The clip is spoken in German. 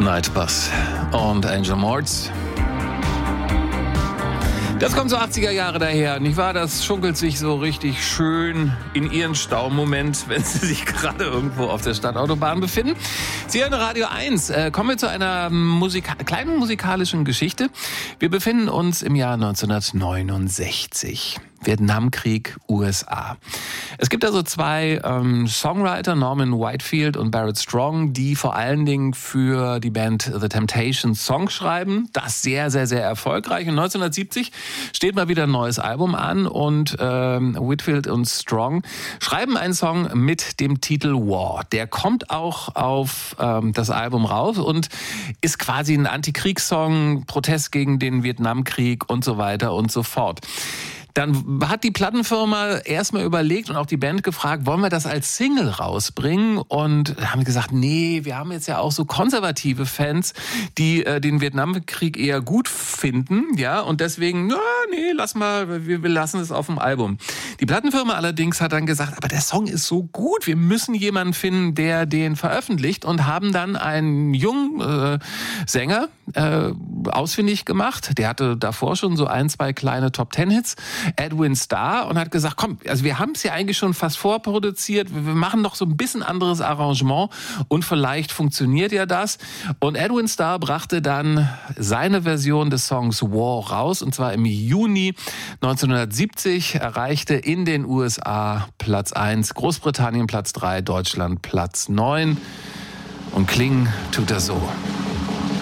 Nightbus und Angel Mords. Das kommt so 80er Jahre daher, nicht wahr? Das schunkelt sich so richtig schön in ihren Staumoment, wenn Sie sich gerade irgendwo auf der Stadtautobahn befinden. Sie hören Radio 1. Kommen wir zu einer kleinen musikalischen Geschichte. Wir befinden uns im Jahr 1969. Vietnamkrieg, USA. Es gibt also zwei Songwriter, Norman Whitefield und Barrett Strong, die vor allen Dingen für die Band The Temptations Songs schreiben. Das sehr, sehr, sehr erfolgreich. Und 1970 steht mal wieder ein neues Album an und Whitefield und Strong schreiben einen Song mit dem Titel War. Der kommt auch auf das Album raus und ist quasi ein Antikriegssong, Protest gegen den Vietnamkrieg und so weiter und so fort. Dann hat die Plattenfirma erstmal überlegt und auch die Band gefragt, wollen wir das als Single rausbringen? Und haben gesagt, nee, wir haben jetzt ja auch so konservative Fans, die den Vietnamkrieg eher gut finden, ja, und deswegen, nee, lass mal, wir lassen es auf dem Album. Die Plattenfirma allerdings hat dann gesagt, aber der Song ist so gut, wir müssen jemanden finden, der den veröffentlicht, und haben dann einen jungen Sänger ausfindig gemacht. Der hatte davor schon so 1, 2 kleine Top-10-Hits. Edwin Starr, und hat gesagt, komm, also wir haben es ja eigentlich schon fast vorproduziert, wir machen noch so ein bisschen anderes Arrangement und vielleicht funktioniert ja das. Und Edwin Starr brachte dann seine Version des Songs War raus, und zwar im Juni 1970, erreichte in den USA Platz 1, Großbritannien Platz 3, Deutschland Platz 9, und klingen tut er so.